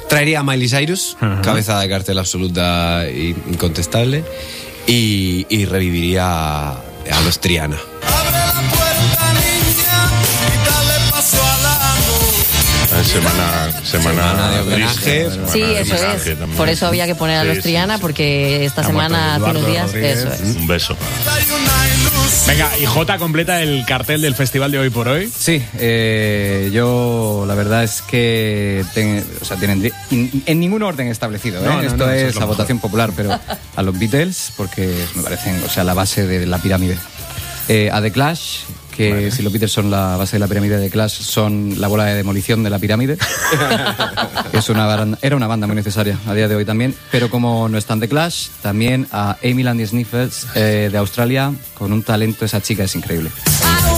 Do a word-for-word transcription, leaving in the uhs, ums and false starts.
Traería a Miley Cyrus, uh-huh. cabeza de cartel absoluta e incontestable, y, y reviviría a, a los Triana. Semana, semana, semana de homenaje. Semana sí, de eso homenaje es. También. Por eso había que poner a los sí, Triana, sí, porque esta Ha semana, hace unos días, Rodríguez. eso es. Un beso. Venga, y Jota completa el cartel del festival de hoy por hoy. Sí, eh, yo la verdad es que ten, o sea, tienen in, en ningún orden establecido. ¿eh? No, no, Esto no, es, es la mejor. votación popular, pero a los Beatles, porque me parecen, o sea, la base de la pirámide. Eh, a The Clash, que vale. si los Beatles son la base de la pirámide, de Clash son la bola de demolición de la pirámide. es una banda, era una banda muy necesaria a día de hoy también, pero como no están The Clash, también a Amy Landy Sniffles eh, de Australia, con un talento, esa chica es increíble.